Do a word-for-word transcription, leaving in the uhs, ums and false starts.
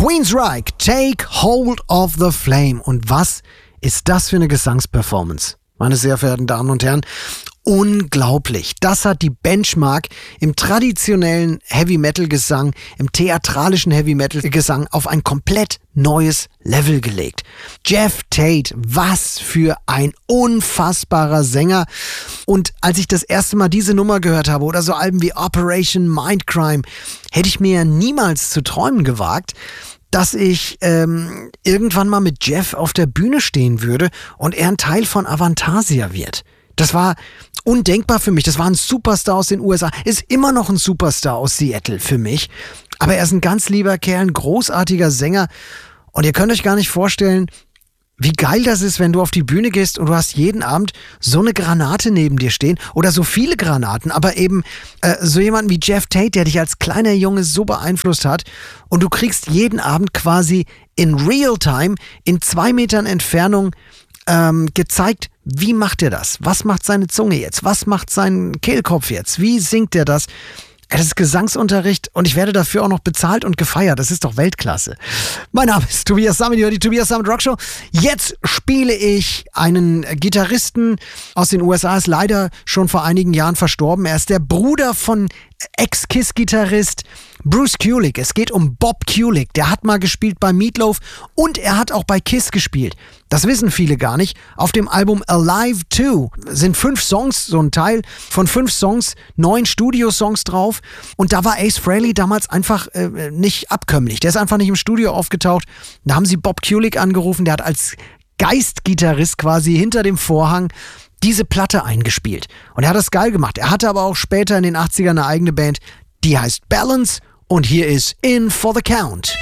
Queensryche, Take Hold of the Flame. Und was ist das für eine Gesangsperformance? Meine sehr verehrten Damen und Herren, unglaublich. Das hat die Benchmark im traditionellen Heavy-Metal-Gesang, im theatralischen Heavy-Metal-Gesang auf ein komplett neues Level gelegt. Geoff Tate, was für ein unfassbarer Sänger. Und als ich das erste Mal diese Nummer gehört habe oder so Alben wie Operation Mindcrime, hätte ich mir ja niemals zu träumen gewagt, dass ich ähm, irgendwann mal mit Geoff auf der Bühne stehen würde und er ein Teil von Avantasia wird. Das war undenkbar für mich. Das war ein Superstar aus den U S A. Ist immer noch ein Superstar aus Seattle für mich. Aber er ist ein ganz lieber Kerl, ein großartiger Sänger. Und ihr könnt euch gar nicht vorstellen, wie geil das ist, wenn du auf die Bühne gehst und du hast jeden Abend so eine Granate neben dir stehen oder so viele Granaten, aber eben äh, so jemanden wie Geoff Tate, der dich als kleiner Junge so beeinflusst hat und du kriegst jeden Abend quasi in Real-Time, in zwei Metern Entfernung ähm, gezeigt, wie macht er das? Was macht seine Zunge jetzt? Was macht sein Kehlkopf jetzt? Wie singt er das? Das ist Gesangsunterricht und ich werde dafür auch noch bezahlt und gefeiert. Das ist doch Weltklasse. Mein Name ist Tobias Sammet, ihr hört die Tobias Sammet Rockshow. Jetzt spiele ich einen Gitarristen aus den U S A, ist leider schon vor einigen Jahren verstorben. Er ist der Bruder von Ex-Kiss-Gitarrist Bruce Kulick. Es geht um Bob Kulick. Der hat mal gespielt bei Meatloaf und er hat auch bei Kiss gespielt. Das wissen viele gar nicht. Auf dem Album Alive zwei sind fünf Songs, so ein Teil von fünf Songs, neun Studiosongs drauf. Und da war Ace Frehley damals einfach äh, nicht abkömmlich. Der ist einfach nicht im Studio aufgetaucht. Da haben sie Bob Kulick angerufen. Der hat als Geistgitarrist quasi hinter dem Vorhang diese Platte eingespielt. Und er hat das geil gemacht. Er hatte aber auch später in den achtzigern eine eigene Band, die heißt Balance. Und hier ist In for the Count.